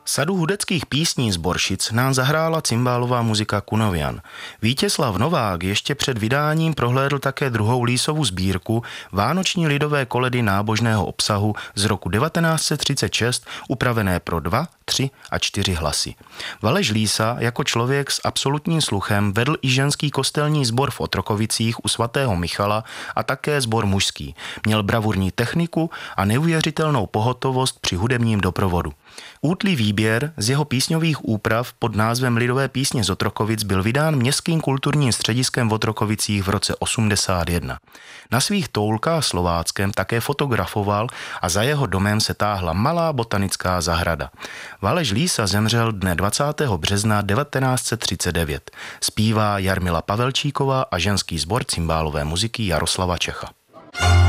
Sadu hudeckých písní z Boršic nám zahrála cimbálová muzika Kunovian. Vítězslav Novák ještě před vydáním prohlédl také druhou Lísovu sbírku Vánoční lidové koledy nábožného obsahu z roku 1936, upravené pro 2, 3 a 4 hlasy. Valeš Lísa jako člověk s absolutním sluchem vedl i ženský kostelní sbor v Otrokovicích u svatého Michala a také sbor mužský. Měl bravurní techniku a neuvěřitelnou pohotovost při hudebním doprovodu. Útlý výběr z jeho písňových úprav pod názvem Lidové písně z Otrokovic byl vydán Městským kulturním střediskem v Otrokovicích v roce 81. Na svých toulkách slováckém také fotografoval a za jeho domem se táhla malá botanická zahrada. Valeš Lísa zemřel dne 20. března 1939. Zpívá Jarmila Pavelčíková a ženský sbor cimbálové muziky Jaroslava Čecha.